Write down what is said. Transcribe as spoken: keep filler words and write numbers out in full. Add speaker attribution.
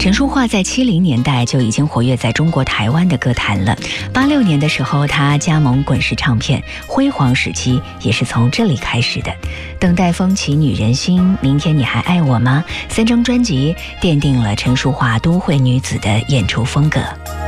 Speaker 1: 陈淑桦在七零年代就已经活跃在中国台湾的歌坛了。八六年的时候，她加盟滚石唱片，辉煌时期也是从这里开始的。等待风起女人心，明天你还爱我吗？三张专辑奠定了陈淑桦都会女子的演出风格。